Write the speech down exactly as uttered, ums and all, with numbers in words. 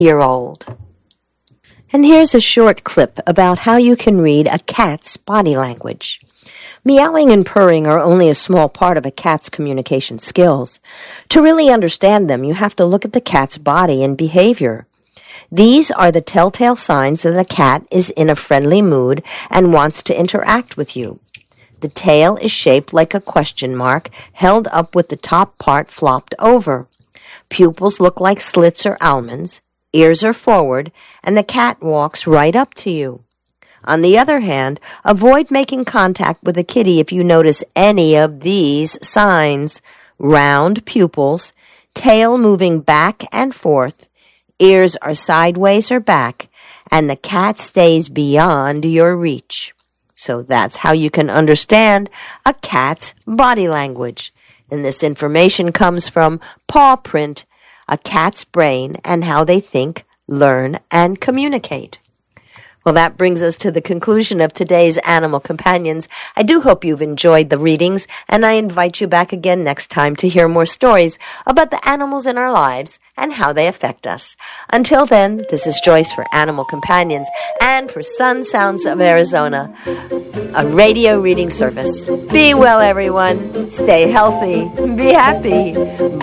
year old. And here's a short clip about how you can read a cat's body language. Meowing and purring are only a small part of a cat's communication skills. To really understand them, you have to look at the cat's body and behavior. These are the telltale signs that a cat is in a friendly mood and wants to interact with you. The tail is shaped like a question mark, held up with the top part flopped over. Pupils look like slits or almonds. Ears are forward, and the cat walks right up to you. On the other hand, avoid making contact with a kitty if you notice any of these signs: round pupils, tail moving back and forth, ears are sideways or back, and the cat stays beyond your reach. So that's how you can understand a cat's body language. And this information comes from Paw Print, A Cat's Brain and How They Think, Learn, and Communicate. Well, that brings us to the conclusion of today's Animal Companions. I do hope you've enjoyed the readings, and I invite you back again next time to hear more stories about the animals in our lives and how they affect us. Until then, this is Joyce for Animal Companions and for Sun Sounds of Arizona, a radio reading service. Be well, everyone. Stay healthy. Be happy.